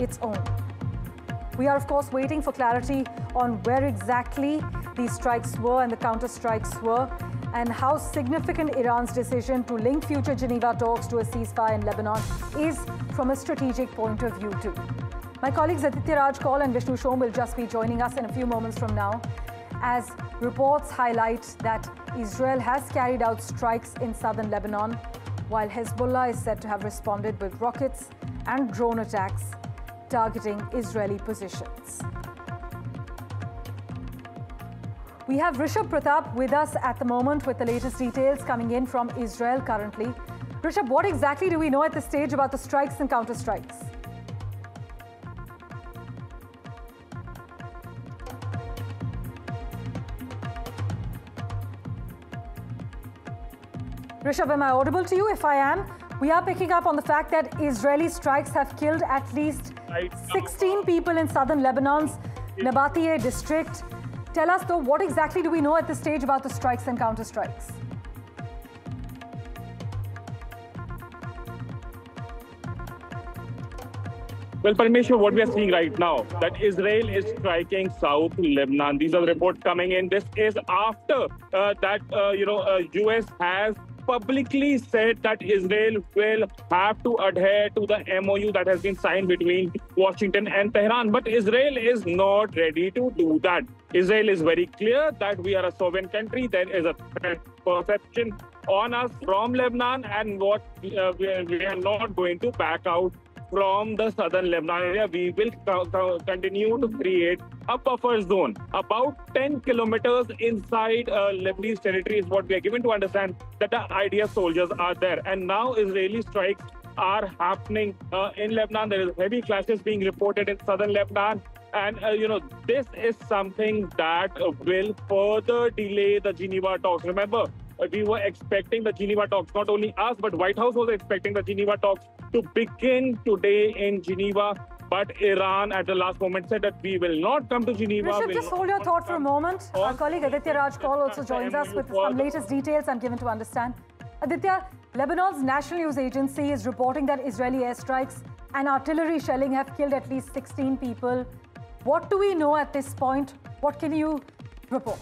its own. We are, of course, waiting for clarity on where exactly these strikes were and the counter-strikes were, and how significant Iran's decision to link future Geneva talks to a ceasefire in Lebanon is from a strategic point of view too. My colleagues Aditya Raj Kaul and Vishnu Shom will just be joining us in a few moments from now, as reports highlight that Israel has carried out strikes in southern Lebanon, while Hezbollah is said to have responded with rockets and drone attacks targeting Israeli positions. We have Rishabh Pratap with us at the moment with the latest details coming in from Israel currently. Rishabh, what exactly do we know at this stage about the strikes and counter-strikes? Rishabh, am I audible to you? If I am, we are picking up on the fact that Israeli strikes have killed at least 16 people in southern Lebanon's Nabatieh district. Tell us, though, what exactly do we know at this stage about the strikes and counter-strikes? Well, Parmeshwar, what we are seeing right now, that Israel is striking South Lebanon. These are the reports coming in. This is after US has publicly said that Israel will have to adhere to the MOU that has been signed between Washington and Tehran. But Israel is not ready to do that. Israel is very clear that we are a sovereign country. There is a threat perception on us from Lebanon, and we are not going to back out from the southern Lebanon area. We will continue to create a buffer zone about 10 kilometers inside Lebanese territory is what we are given to understand that the IDF soldiers are there. And now Israeli strikes are happening in Lebanon. There is heavy clashes being reported in southern Lebanon. And, this is something that will further delay the Geneva talks. Remember, we were expecting the Geneva talks, not only us, but White House was expecting the Geneva talks to begin today in Geneva. But Iran at the last moment said that we will not come to Geneva. Rishabh, just hold your thought for a moment. Our colleague Aditya Raj Kaul also joins us with some latest details I'm given to understand. Aditya, Lebanon's national news agency is reporting that Israeli airstrikes and artillery shelling have killed at least 16 people. What do we know at this point? What can you report?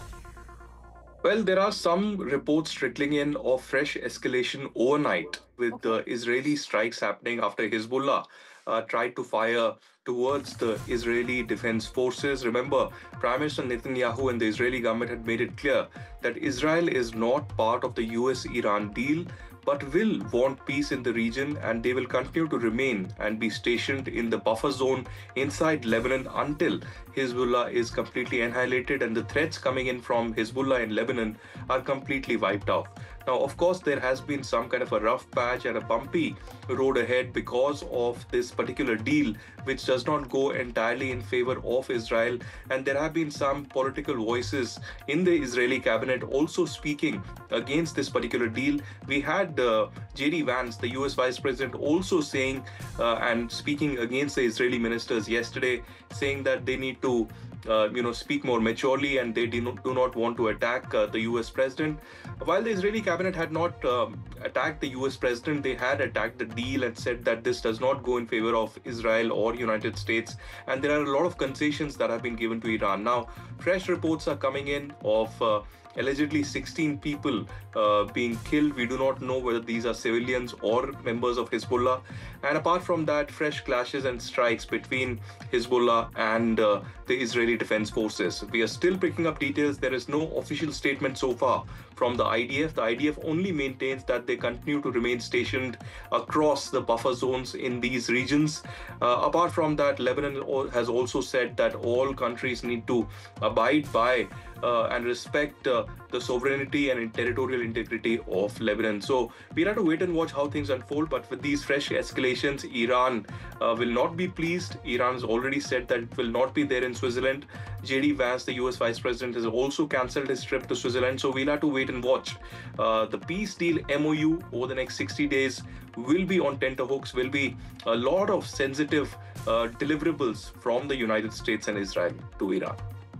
Well, there are some reports trickling in of fresh escalation overnight with the Israeli strikes happening after Hezbollah tried to fire towards the Israeli Defense Forces. Remember, Prime Minister Netanyahu and the Israeli government had made it clear that Israel is not part of the US-Iran deal, but will want peace in the region, and they will continue to remain and be stationed in the buffer zone inside Lebanon until Hezbollah is completely annihilated and the threats coming in from Hezbollah in Lebanon are completely wiped off. Now, of course, there has been some kind of a rough patch and a bumpy road ahead because of this particular deal, which does not go entirely in favor of Israel. And there have been some political voices in the Israeli cabinet also speaking against this particular deal. We had J.D. Vance, the US Vice President, also saying and speaking against the Israeli ministers yesterday, saying that they need to speak more maturely and they do not want to attack the US president. While the Israeli cabinet had not attacked the US president, they had attacked the deal and said that this does not go in favor of Israel or United States. And there are a lot of concessions that have been given to Iran. Now, fresh reports are coming in of allegedly 16 people being killed. We do not know whether these are civilians or members of Hezbollah. And apart from that, fresh clashes and strikes between Hezbollah and the Israeli Defense Forces. We are still picking up details. There is no official statement so far from the IDF. The IDF only maintains that they continue to remain stationed across the buffer zones in these regions. Apart from that, Lebanon has also said that all countries need to abide by and respect the sovereignty and territorial integrity of Lebanon. So we'll have to wait and watch how things unfold. But with these fresh escalations, Iran will not be pleased. Iran has already said that it will not be there in Switzerland. J.D. Vance, the US Vice President, has also cancelled his trip to Switzerland. So we'll have to wait and watch. The peace deal MOU over the next 60 days will be on tenterhooks, will be a lot of sensitive deliverables from the United States and Israel to Iran.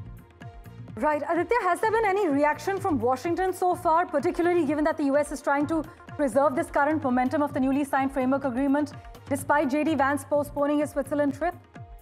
Right. Aditya, has there been any reaction from Washington so far, particularly given that the US is trying to preserve this current momentum of the newly signed framework agreement? despite J.D. Vance postponing his Switzerland trip?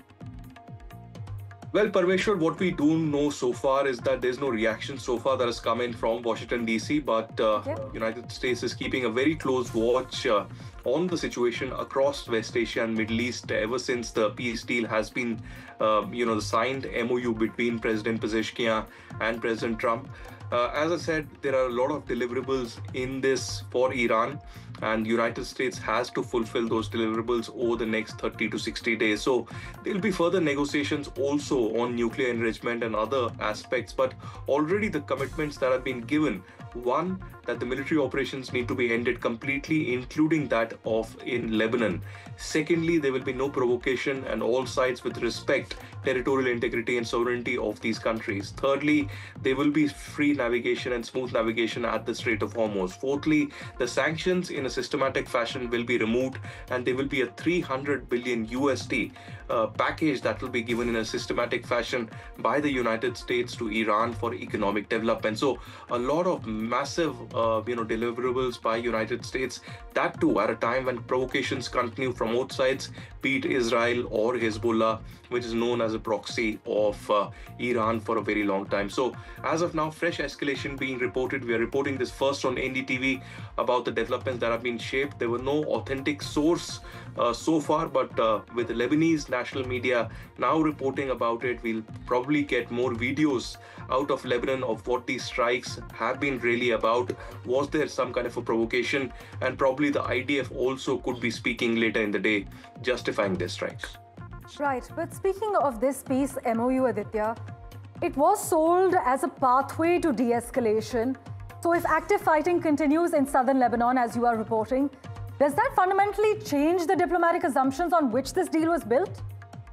Well, Parmeshwar, what we do know so far is that there's no reaction so far that has come in from Washington, D.C., but United States is keeping a very close watch on the situation across West Asia and Middle East ever since the peace deal has been, the signed MOU between President Pezeshkian and President Trump. As I said, there are a lot of deliverables in this for Iran, and United States has to fulfill those deliverables over the next 30 to 60 days. So there'll be further negotiations also on nuclear enrichment and other aspects, but already the commitments that have been given: one, that the military operations need to be ended completely, including that in Lebanon. Secondly, there will be no provocation and all sides will respect territorial integrity and sovereignty of these countries. Thirdly, there will be free navigation and smooth navigation at the Strait of Hormuz. Fourthly, the sanctions in a systematic fashion will be removed, and there will be a 300 billion USD package that will be given in a systematic fashion by the United States to Iran for economic development. So a lot of massive deliverables by United States, that too at a time when provocations continue from both sides, be it Israel or Hezbollah, which is known as a proxy of Iran for a very long time. So as of now, fresh escalation being reported. We are reporting this first on NDTV about the developments that have been shaped. There were no authentic source so far, but with the Lebanese national media now reporting about it, we'll probably get more videos out of Lebanon of what these strikes have been really about. Was there some kind of a provocation? And probably the IDF also could be speaking later in the day, justifying this strike. Right, but speaking of this peace MOU, Aditya, it was sold as a pathway to de-escalation. So if active fighting continues in southern Lebanon, as you are reporting, does that fundamentally change the diplomatic assumptions on which this deal was built?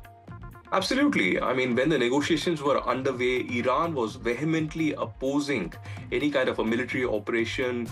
Absolutely. I mean, when the negotiations were underway, Iran was vehemently opposing any kind of a military operation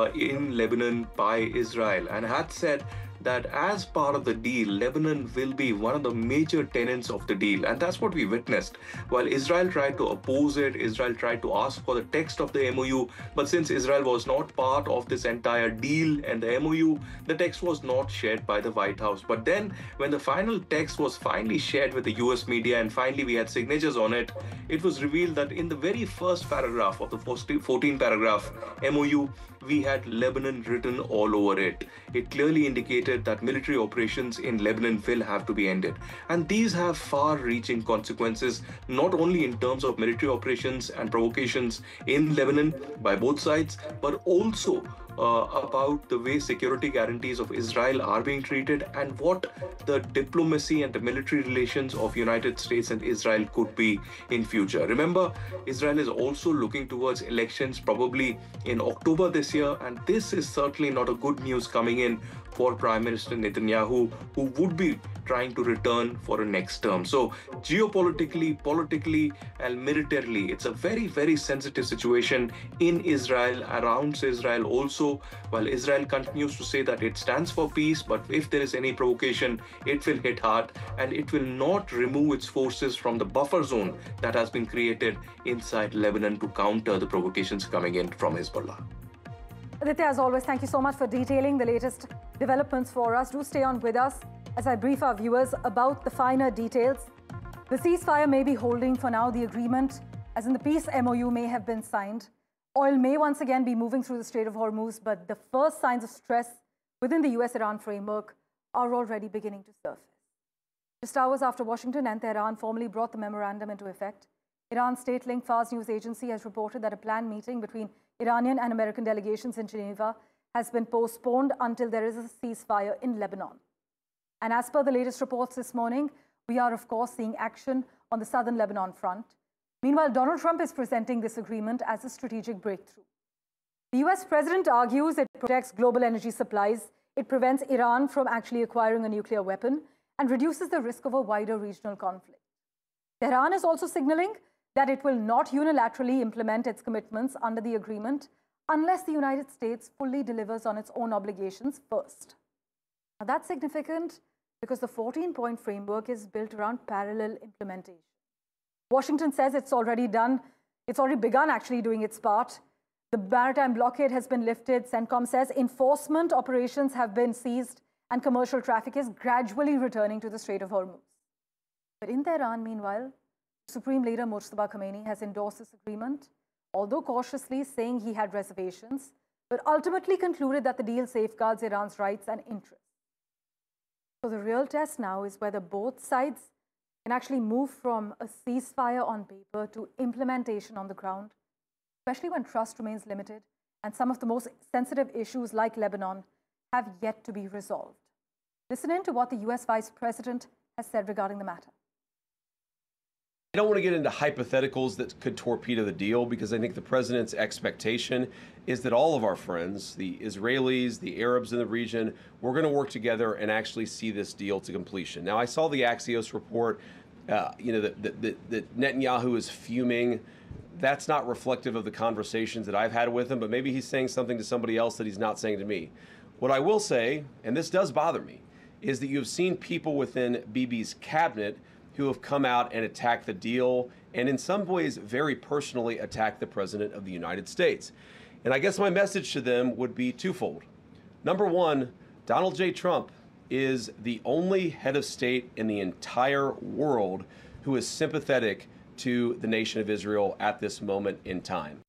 in Lebanon by Israel, and had said that as part of the deal, Lebanon will be one of the major tenets of the deal. And that's what we witnessed. While Israel tried to oppose it, Israel tried to ask for the text of the MOU, but since Israel was not part of this entire deal and the MOU, the text was not shared by the White House. But then when the final text was finally shared with the US media and finally we had signatures on it, it was revealed that in the very first paragraph of the 14 paragraph MOU, we had Lebanon written all over it. It clearly indicated that military operations in Lebanon will have to be ended. And these have far-reaching consequences, not only in terms of military operations and provocations in Lebanon by both sides, but also about the way security guarantees of Israel are being treated and what the diplomacy and the military relations of United States and Israel could be in future. Remember, Israel is also looking towards elections probably in October this year, and this is certainly not a good news coming in for Prime Minister Netanyahu, who would be trying to return for a next term. So geopolitically, politically, and militarily, it's a very, very sensitive situation in Israel, around Israel also, while Israel continues to say that it stands for peace, but if there is any provocation, it will hit hard, and it will not remove its forces from the buffer zone that has been created inside Lebanon to counter the provocations coming in from Hezbollah. Aditya, as always, thank you so much for detailing the latest developments for us. Do stay on with us as I brief our viewers about the finer details. The ceasefire may be holding for now. The agreement, as in the peace MOU, may have been signed. Oil may once again be moving through the Strait of Hormuz, but the first signs of stress within the US-Iran framework are already beginning to surface. Just hours after Washington and Tehran formally brought the memorandum into effect, Iran's state-linked Fars news agency has reported that a planned meeting between Iranian and American delegations in Geneva has been postponed until there is a ceasefire in Lebanon. And as per the latest reports this morning, we are, of course, seeing action on the southern Lebanon front. Meanwhile, Donald Trump is presenting this agreement as a strategic breakthrough. The US president argues it protects global energy supplies, it prevents Iran from actually acquiring a nuclear weapon, and reduces the risk of a wider regional conflict. Tehran is also signaling that it will not unilaterally implement its commitments under the agreement unless the United States fully delivers on its own obligations first. Now, that's significant because the 14-point framework is built around parallel implementation. Washington says it's already begun actually doing its part. The maritime blockade has been lifted. CENTCOM says enforcement operations have been ceased and commercial traffic is gradually returning to the Strait of Hormuz. But in Tehran, meanwhile, Supreme Leader Mojtaba Khamenei has endorsed this agreement, although cautiously saying he had reservations, but ultimately concluded that the deal safeguards Iran's rights and interests. So the real test now is whether both sides can actually move from a ceasefire on paper to implementation on the ground, especially when trust remains limited and some of the most sensitive issues like Lebanon have yet to be resolved. Listen in to what the US Vice President has said regarding the matter. I don't want to get into hypotheticals that could torpedo the deal, because I think the president's expectation is that all of our friends, the Israelis, the Arabs in the region, we're going to work together and actually see this deal to completion. Now, I saw the Axios report, that Netanyahu is fuming. That's not reflective of the conversations that I've had with him, but maybe he's saying something to somebody else that he's not saying to me. What I will say, and this does bother me, is that you've seen people within Bibi's cabinet who have come out and attacked the deal, and in some ways very personally attacked the President of the United States. And I guess my message to them would be twofold. Number one, Donald J. Trump is the only head of state in the entire world who is sympathetic to the nation of Israel at this moment in time.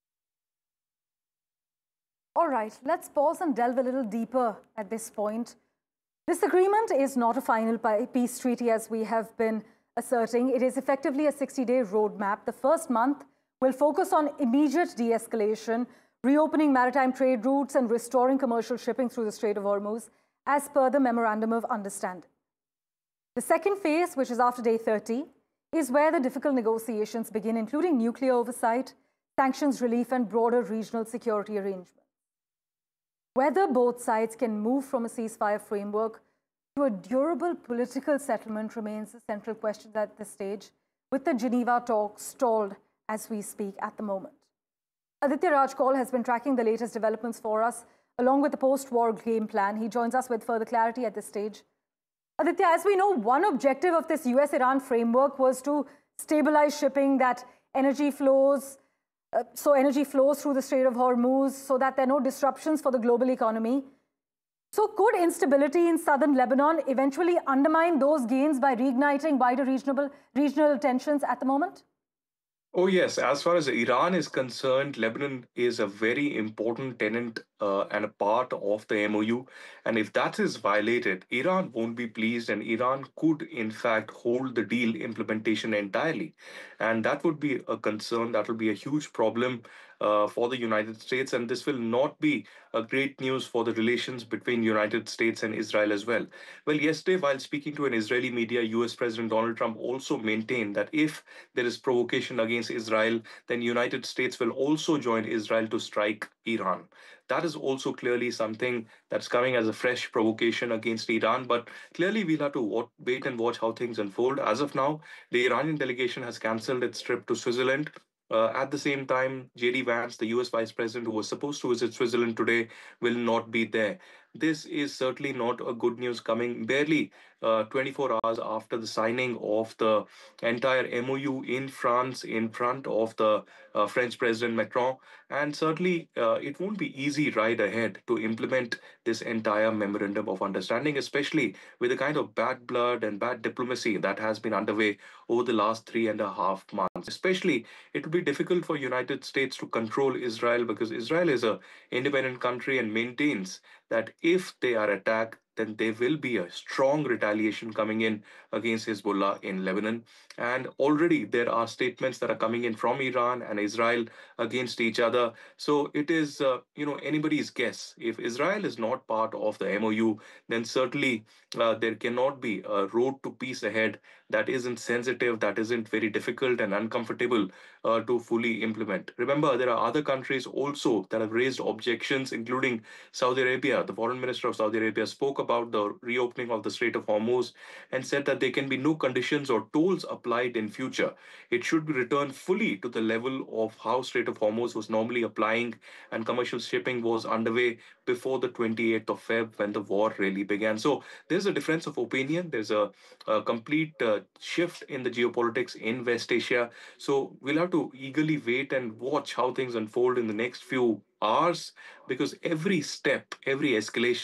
All right, let's pause and delve a little deeper at this point. This agreement is not a final peace treaty, as we have been asserting. It is effectively a 60-day roadmap. The first month will focus on immediate de-escalation, reopening maritime trade routes, and restoring commercial shipping through the Strait of Hormuz, as per the Memorandum of Understanding. The second phase, which is after day 30, is where the difficult negotiations begin, including nuclear oversight, sanctions relief, and broader regional security arrangements. Whether both sides can move from a ceasefire framework to a durable political settlement remains a central question at this stage, with the Geneva talks stalled as we speak at the moment. Aditya Rajkol has been tracking the latest developments for us, along with the post-war game plan. He joins us with further clarity at this stage. Aditya, as we know, one objective of this US-Iran framework was to stabilize shipping, that energy flows through the Strait of Hormuz so that there are no disruptions for the global economy. So could instability in southern Lebanon eventually undermine those gains by reigniting wider regional tensions at the moment? Oh, yes. As far as Iran is concerned, Lebanon is a very important tenant and a part of the MOU. And if that is violated, Iran won't be pleased, and Iran could, in fact, hold the deal implementation entirely. And that would be a concern. That will be a huge problem for the United States. And this will not be a great news for the relations between United States and Israel as well. Well, yesterday, while speaking to an Israeli media, US President Donald Trump also maintained that if there is provocation against Israel, then United States will also join Israel to strike Iran. That is also clearly something that's coming as a fresh provocation against Iran. But clearly, we'll have to wait and watch how things unfold. As of now, the Iranian delegation has cancelled its trip to Switzerland. At the same time, J.D. Vance, the US Vice President who was supposed to visit Switzerland today, will not be there. This is certainly not a good news coming barely 24 hours after the signing of the entire MOU in France in front of the French President Macron. And certainly it won't be easy ride ahead to implement this entire memorandum of understanding, especially with the kind of bad blood and bad diplomacy that has been underway over the last 3.5 months. Especially, it will be difficult for United States to control Israel, because Israel is an independent country and maintains that if they are attacked, then there will be a strong retaliation coming in against Hezbollah in Lebanon. And already there are statements that are coming in from Iran and Israel against each other. So it is, anybody's guess. If Israel is not part of the MOU, then certainly there cannot be a road to peace ahead that isn't sensitive, that isn't very difficult and uncomfortable to fully implement. Remember, there are other countries also that have raised objections, including Saudi Arabia. The foreign minister of Saudi Arabia spoke about the reopening of the Strait of Hormuz and said that there can be no conditions or tolls applied in future. It should be returned fully to the level of how Strait of Hormuz was normally applying and commercial shipping was underway before the 28th of Feb when the war really began. So there's a difference of opinion. There's a complete shift in the geopolitics in West Asia. So we'll have to eagerly wait and watch how things unfold in the next few hours, because every step, every escalation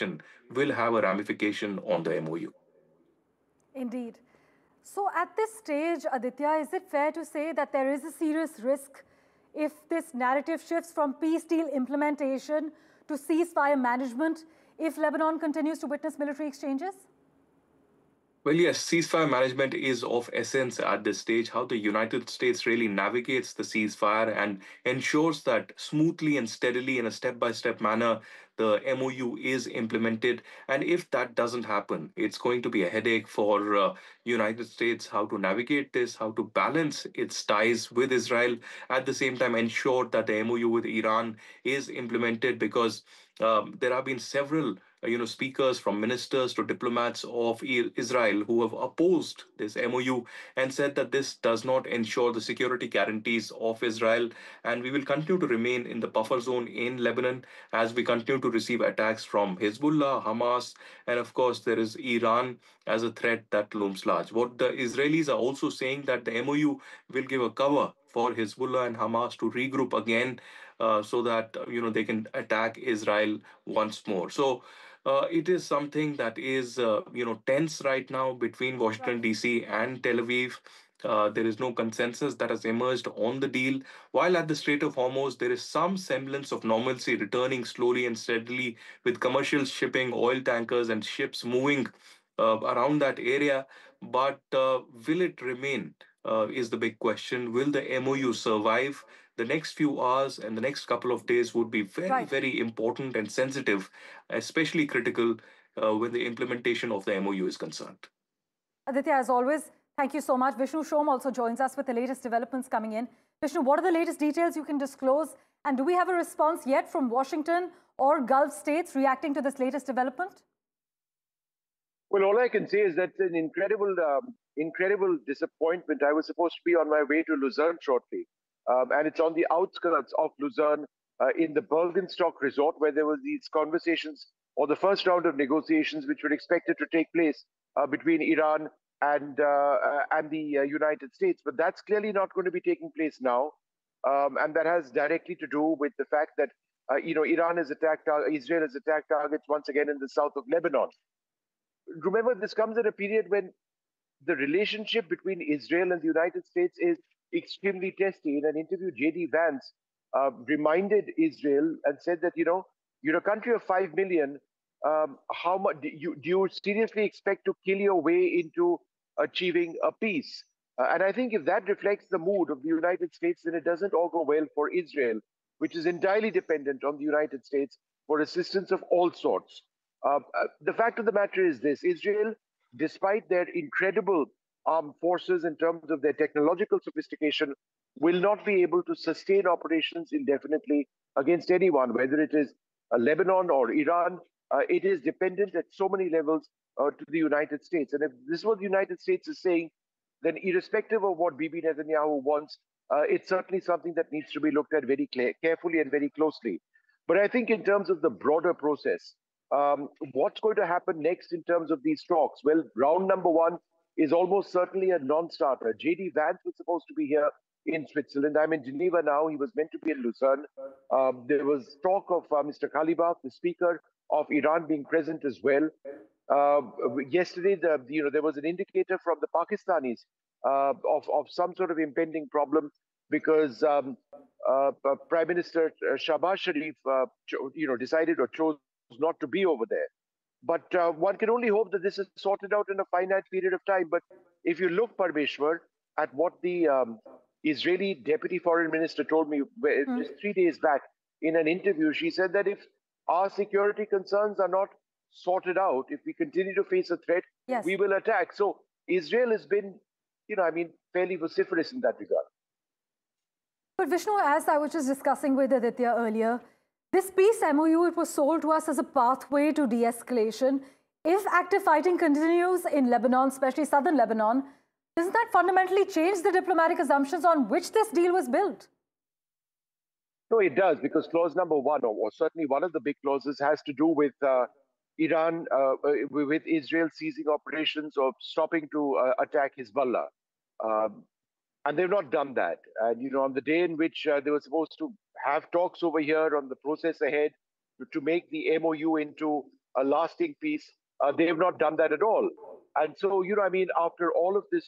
will have a ramification on the MOU. Indeed. So at this stage, Aditya, is it fair to say that there is a serious risk if this narrative shifts from peace deal implementation to ceasefire management if Lebanon continues to witness military exchanges? Well, yes, ceasefire management is of essence at this stage. How the United States really navigates the ceasefire and ensures that smoothly and steadily in a step-by-step manner, the MOU is implemented. And if that doesn't happen, it's going to be a headache for United States how to navigate this, how to balance its ties with Israel, at the same time ensure that the MOU with Iran is implemented because there have been several speakers from ministers to diplomats of Israel who have opposed this MOU and said that this does not ensure the security guarantees of Israel. And we will continue to remain in the buffer zone in Lebanon as we continue to receive attacks from Hezbollah, Hamas, and of course, there is Iran as a threat that looms large. What the Israelis are also saying that the MOU will give a cover for Hezbollah and Hamas to regroup again so that they can attack Israel once more. So it is something that is tense right now between Washington D.C. and Tel Aviv. There is no consensus that has emerged on the deal. While at the Strait of Hormuz, there is some semblance of normalcy returning slowly and steadily with commercial shipping, oil tankers, and ships moving around that area. But will it remain? Is the big question. Will the MOU survive? The next few hours and the next couple of days would be very, Right. very important and sensitive, especially critical when the implementation of the MOU is concerned. Aditya, as always, thank you so much. Vishnu Shom also joins us with the latest developments coming in. Vishnu, what are the latest details you can disclose? And do we have a response yet from Washington or Gulf states reacting to this latest development? Well, all I can say is that an incredible disappointment. I was supposed to be on my way to Luzerne shortly, and it's on the outskirts of Luzerne in the Bergenstock Resort, where there were these conversations or the first round of negotiations, which were expected to take place between Iran and the United States. But that's clearly not going to be taking place now, and that has directly to do with the fact that Israel has attacked targets once again in the south of Lebanon. Remember, this comes at a period when the relationship between Israel and the United States is extremely testy. In an interview, J.D. Vance reminded Israel and said that, you're a country of 5 million. How much do you seriously expect to kill your way into achieving a peace? And I think if that reflects the mood of the United States, then it doesn't augur well for Israel, which is entirely dependent on the United States for assistance of all sorts. The fact of the matter is this: Israel, despite their incredible armed forces in terms of their technological sophistication, will not be able to sustain operations indefinitely against anyone, whether it is Lebanon or Iran. It is dependent at so many levels to the United States. And if this is what the United States is saying, then irrespective of what Bibi Netanyahu wants, it's certainly something that needs to be looked at very carefully and very closely. But I think in terms of the broader process, what's going to happen next in terms of these talks? Well, round number one is almost certainly a non-starter. J.D. Vance was supposed to be here in Switzerland. I'm in Geneva now. He was meant to be in Lucerne. There was talk of Mr. Ghalibaf, the speaker of Iran, being present as well. Yesterday, there was an indicator from the Pakistanis of some sort of impending problem because Prime Minister Shahbaz Sharif, decided or chose not to be over there. But one can only hope that this is sorted out in a finite period of time. But if you look, Parmeshwar, at what the Israeli Deputy Foreign Minister told me just 3 days back in an interview, she said that if our security concerns are not sorted out, if we continue to face a threat, Yes. we will attack. So Israel has been, fairly vociferous in that regard. But Vishnu, as I was just discussing with Aditya earlier, this peace MOU, it was sold to us as a pathway to de-escalation. If active fighting continues in Lebanon, especially southern Lebanon, doesn't that fundamentally change the diplomatic assumptions on which this deal was built? No, it does, because clause number one, or certainly one of the big clauses, has to do with Iran, with Israel ceasing operations or stopping to attack Hezbollah. And they've not done that. And, on the day in which they were supposed to have talks over here on the process ahead to make the MOU into a lasting peace. They have not done that at all. And so, I mean, after all of this